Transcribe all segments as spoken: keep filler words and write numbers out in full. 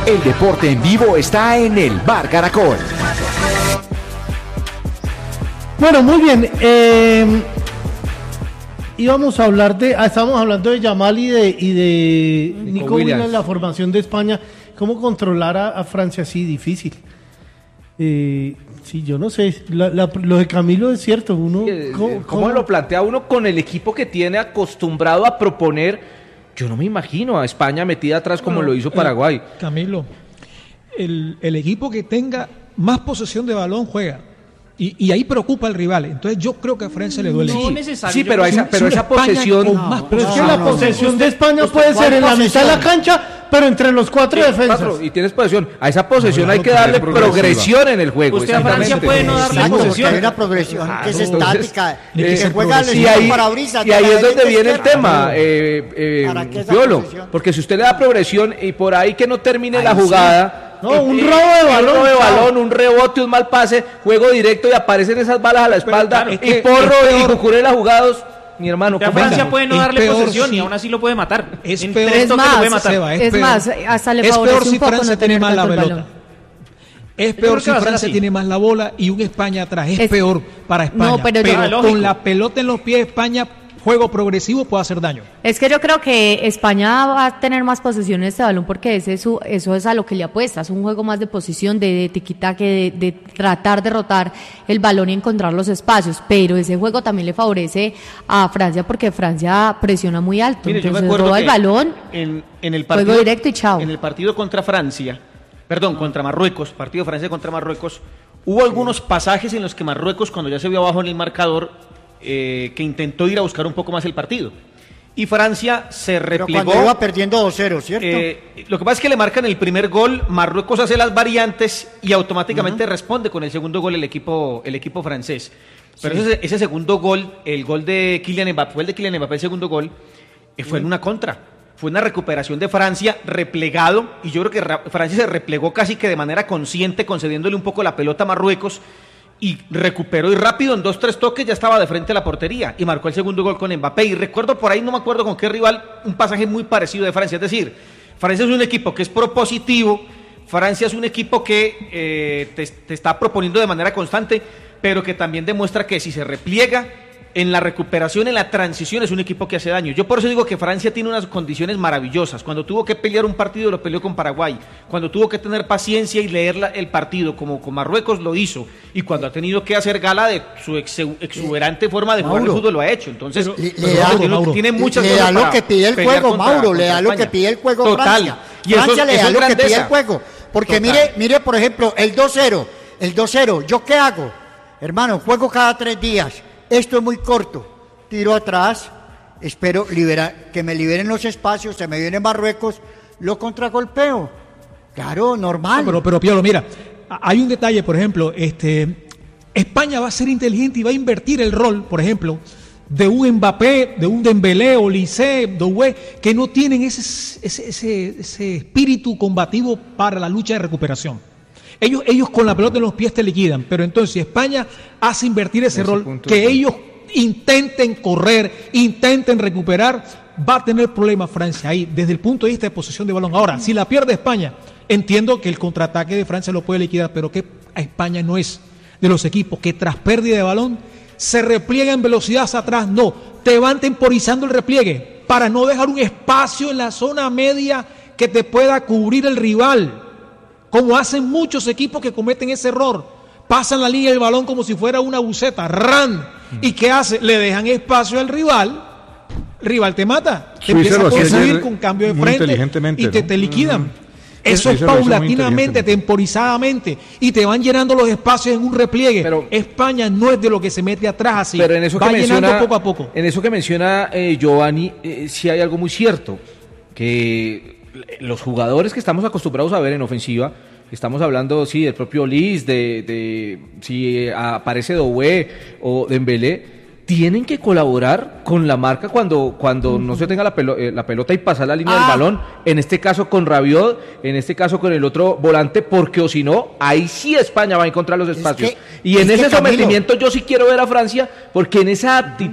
El deporte en vivo está en el Bar Caracol. Bueno, muy bien. Eh, íbamos a hablar de, ah, estábamos hablando de Yamal y de, y de Nico, Nico Williams, Williams, la formación de España. ¿Cómo controlar a, a Francia así? Difícil. Eh, sí, yo no sé. La, la, lo de Camilo es cierto. Uno, ¿Cómo, ¿Cómo, ¿Cómo lo plantea uno con el equipo que tiene acostumbrado a proponer? Yo no me imagino a España metida atrás como no, lo hizo Paraguay. Eh, Camilo, el, el equipo que tenga más posesión de balón juega. Y, y ahí preocupa al rival. Entonces yo creo que a Francia le duele. No necesario. Sí, pero esa, pero esa posesión... No, más pero posesión, es que la no, posesión no, de España puede ser en la mitad de la cancha, pero entre los cuatro sí, defensas. Cuatro, y tienes posesión. A esa posesión no, hay que darle progresión en el juego. Usted a Francia puede no darle Exacto, posesión. Hay una progresión ah, que es entonces, estática, eh, que juega al y ahí, y ahí es donde viene el tema, eh, eh, Piolo. Porque si usted le da progresión y por ahí que no termine ahí la jugada... Sí. No, un robo de balón. Un robo de balón, un rebote, un mal pase, juego directo y aparecen esas balas a la espalda. Pero, claro, y Porro y Cucurella jugados, mi hermano. A Francia puede no darle peor, posesión sí. y aún así lo puede matar. Es peor, es más, puede matar. Seba, es, es más, hasta le es favorece peor si un poco Francia no tiene más la pelota. Balón. Es peor si Francia tiene más la bola y un España atrás. Es, es peor para España. No, pero pero yo, con la pelota en los pies, España, juego progresivo, puede hacer daño. Es que yo creo que España va a tener más posesión en este balón porque ese es su, eso es a lo que le apuesta. Es un juego más de posición, de, de tiquitaque, de, de tratar de rotar el balón y encontrar los espacios. Pero ese juego también le favorece a Francia porque Francia presiona muy alto. Mire, entonces roba el balón, en, en el partido, juego directo y chao. En el partido contra Francia, perdón, contra Marruecos, partido Francia contra Marruecos, hubo algunos pasajes en los que Marruecos, cuando ya se vio abajo en el marcador, Eh, que intentó ir a buscar un poco más el partido. Y Francia se replegó. Pero cuando iba perdiendo dos cero, ¿cierto? Eh, lo que pasa es que le marcan el primer gol, Marruecos hace las variantes y automáticamente uh-huh. responde con el segundo gol el equipo, el equipo francés. Pero sí. ese, ese segundo gol, el gol de Kylian Mbappé, fue el de Kylian Mbappé, el segundo gol, eh, fue uh-huh. en una contra. Fue una recuperación de Francia replegado, y yo creo que ra- Francia se replegó casi que de manera consciente, concediéndole un poco la pelota a Marruecos, y recuperó y rápido, en dos, tres toques ya estaba de frente a la portería y marcó el segundo gol con Mbappé. Y recuerdo por ahí, no me acuerdo con qué rival, un pasaje muy parecido de Francia. Es decir, Francia es un equipo que es propositivo, Francia es un equipo que eh, te, te está proponiendo de manera constante, pero que también demuestra que si se repliega en la recuperación, en la transición, es un equipo que hace daño. Yo por eso digo que Francia tiene unas condiciones maravillosas. Cuando tuvo que pelear un partido, lo peleó con Paraguay. Cuando tuvo que tener paciencia y leer la, el partido, como con Marruecos, lo hizo. Y cuando ha tenido que hacer gala de su ex, exuberante forma de Mauro, jugar el fútbol, lo ha hecho. Entonces, le, le da, tiene, Mauro, tiene muchas le da lo que pide el juego, contra, Mauro, contra le da España. Lo que pide el juego Total. Francia. Y Francia eso, le eso da es lo grandeza. que pide el juego. Porque Total. mire, mire, por ejemplo, el dos cero. El dos cero, ¿yo qué hago? Hermano, juego cada tres días. Esto es muy corto. Tiro atrás, espero liberar, que me liberen los espacios, se me viene Marruecos, lo contragolpeo. Claro, normal. No, pero, pero Piolo, mira, hay un detalle, por ejemplo, este, España va a ser inteligente y va a invertir el rol, por ejemplo, de un Mbappé, de un Dembélé, Olise, Doué, que no tienen ese, ese, ese, ese espíritu combativo para la lucha de recuperación. Ellos, ellos con la pelota en los pies te liquidan, pero entonces España hace invertir ese, ese rol, que sí. ellos intenten correr, intenten recuperar, va a tener problemas Francia ahí, desde el punto de vista de posesión de balón. Ahora, si la pierde España, entiendo que el contraataque de Francia lo puede liquidar, pero que a España no es de los equipos que tras pérdida de balón se repliega en velocidad hacia atrás, no, te van temporizando el repliegue para no dejar un espacio en la zona media que te pueda cubrir el rival, como hacen muchos equipos que cometen ese error. Pasan la línea del balón como si fuera una buceta, ran, ¿y qué hace? Le dejan espacio al rival, el rival te mata, te Suiza empieza a conseguir con cambio de frente y te, ¿no? te liquidan. Mm. Eso Suiza es paulatinamente, temporizadamente, y te van llenando los espacios en un repliegue. Pero España no es de lo que se mete atrás así, pero en eso va que llenando menciona, poco a poco. En eso que menciona eh, Giovanni, eh, sí hay algo muy cierto, que los jugadores que estamos acostumbrados a ver en ofensiva, estamos hablando, sí, del propio Liz, de, de si aparece Doué o Dembélé, tienen que colaborar con la marca cuando, cuando no se tenga la, pelo, eh, la pelota y pasar la línea ah. del balón, en este caso con Rabiot, en este caso con el otro volante, porque o si no, ahí sí España va a encontrar los espacios. Es que, y en ese sometimiento Camilo, yo sí quiero ver a Francia, porque en esa actitud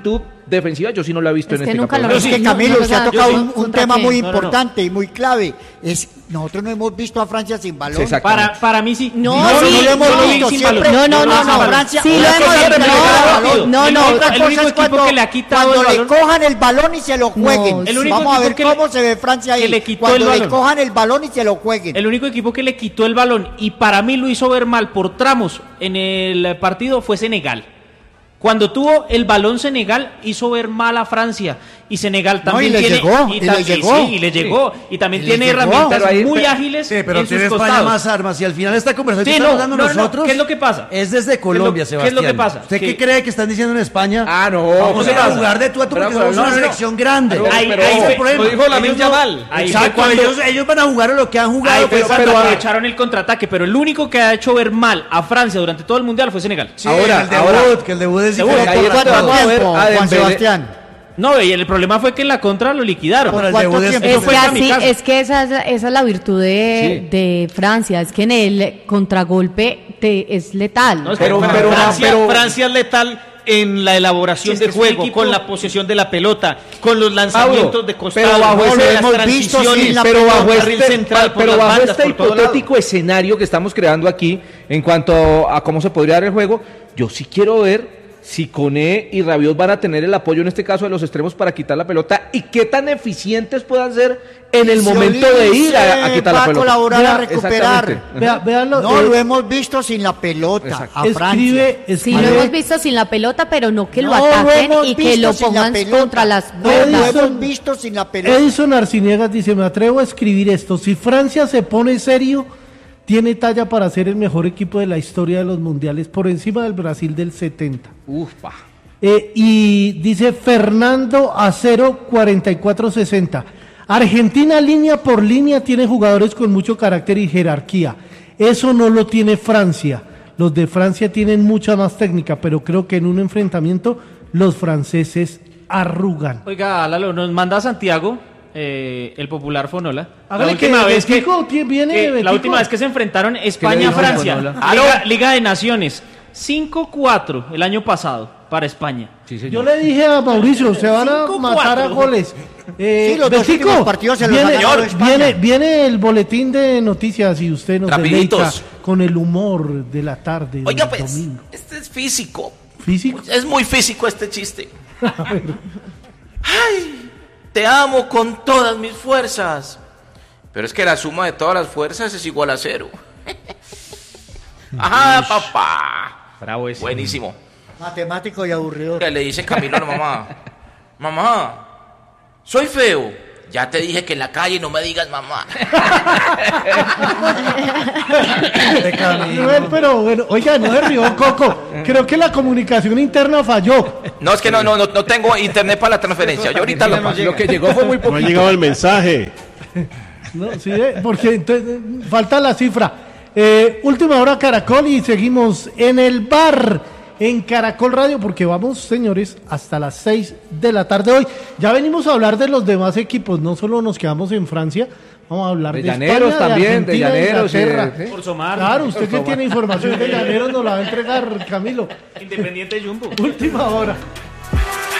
defensiva yo sí no la he visto Es en que este nunca lo campeonato. Pero es que no, Camilo, no, usted ha no, tocado yo sí. un, un ¿Contra tema quién? muy No, no, no. importante y muy clave. Es nosotros no hemos visto a Francia sin balón. Sí, exactamente. Para, para mí sí. No, No, sí, no lo hemos no, visto sin siempre. balón. No, no, no, a no. Francia. Sí, lo Una hemos cosa es visto. recuperar el balón. No, Y no. otra El cosa único es equipo cuando, que le ha quitado cuando el le balón- cojan el balón y se lo jueguen. el único Vamos a equipo ver que le- cómo se ve Francia ahí. que le quitó Cuando el le balón. cojan el balón y se lo jueguen. El único equipo que le quitó el balón y para mí lo hizo ver mal por tramos en el partido fue Senegal. Cuando tuvo el balón Senegal hizo ver mal a Francia y Senegal No, también y le tiene llegó, y, y tam- le y llegó. sí, y le llegó y también Y tiene le llegó. herramientas Pero ahí- muy pero- ágiles Sí, pero en tiene sus España costados. más armas y al final esta conversación Sí, que no, estamos dando no, no, nosotros ¿qué es lo que pasa? es desde Colombia, ¿Qué es lo Sebastián. que pasa? ¿Usted Que- qué cree que están diciendo en España? Ah, no. Vamos ¿qué a ir a pasa? jugar de tú a tú Pero- porque pero somos no, una no. selección grande. Pero- Ahí- pero- ahí Ese es el fue- problema. lo dijo Lamine Ellos no- Yamal. Ahí fue Exacto, cuando- ellos, ellos van a jugar a lo que han jugado. Ahí fue pues, cuando pero- aprovecharon el contraataque, pero el único que ha hecho ver mal a Francia durante todo el mundial fue Senegal. sí, ahora- el debut, ahora- que el debut es Debut, diferente. ahí ¿Por es cuánto donde vamos a ver tiempo, a Juan Dembélé. Sebastián? No, y el problema fue que en la contra lo liquidaron. Por el ¿Cuánto debut de tiempo? Es Eso fue que, el así, kamikaze. es que esa, es la- esa es la virtud de, Sí. de Francia, es que en el contragolpe te, es letal. No, es que Pero- Fran- pero- Francia, pero- Francia es letal en la elaboración Sí, es que de es un juego, equipo- con la posesión de la pelota, con los lanzamientos Mauro, de costado, pero bajo con ese- las hemos visto transiciones, sin la pero pelota, bajo carril este, central, por pero las bajo bandas, este por todo lado. hipotético escenario que estamos creando aquí en cuanto a cómo se podría dar el juego, yo sí quiero ver si Koné y Rabiot van a tener el apoyo en este caso de los extremos para quitar la pelota y qué tan eficientes puedan ser en el Si momento Olise de ir a, a quitar va la a pelota. colaborar a Vea, recuperar. exactamente. Vea, véanlo, No, eh, lo hemos visto sin la pelota Exacto. a Francia. escribe, Sí, escribe, lo hemos visto sin la pelota, pero no que lo No ataquen hemos y que visto lo sin la pongan pelota. contra las No lo cuerdas. hemos visto sin la pelota. Edison Arciniegas dice, me atrevo a escribir esto, si Francia se pone serio, tiene talla para ser el mejor equipo de la historia de los mundiales, por encima del Brasil del setenta. Uf, pa. Eh, y dice Fernando Acero cuarenta y cuatro sesenta. Argentina línea por línea tiene jugadores con mucho carácter y jerarquía. Eso no lo tiene Francia. Los de Francia tienen mucha más técnica, pero creo que en un enfrentamiento los franceses arrugan. Oiga, Lalo, nos manda Santiago, eh, el popular Fonola. Hágale que Betico tie- viene que Betico. la última vez que se enfrentaron dijo España-Francia, Fonola? Liga, Liga de Naciones, cinco cuatro el año pasado para España. Sí, Yo señor. le dije a Mauricio, se van a cinco matar a cuatro. goles. Eh, Sí, los dos Betico, últimos partidos se los ha viene, ganado España. viene, viene el boletín de noticias y usted nos Rapiditos. deleita con el humor de la tarde Oiga, del pues, domingo. este es físico. ¿Físico? Es muy físico este chiste. Ay, te amo con todas mis fuerzas. Pero es que la suma de todas las fuerzas es igual a cero. Ajá, papá. Bravo ese. Buenísimo. Matemático y aburridor. Que le dice Camilo a la mamá. Mamá, soy feo. Ya te dije que en la calle no me digas mamá. No, pero bueno, oiga, no se rió Coco. Creo que la comunicación interna falló. No, es que no, no, no, no tengo internet para la transferencia. Yo ahorita lo paso. Lo que llegó fue muy No ha poquito. llegado el mensaje. No, sí, eh, porque entonces, eh, falta la cifra. Eh, última hora Caracol y seguimos en el bar en Caracol Radio porque vamos, señores, hasta las seis de la tarde hoy. Ya venimos a hablar de los demás equipos, no solo nos quedamos en Francia, vamos a hablar De de, Llaneros España, también, de Argentina, Llaneros, Inglaterra. sí, sí. Por Somar. Claro, usted que tiene información de Llaneros nos la va a entregar, Camilo. Independiente Jumbo. Última hora.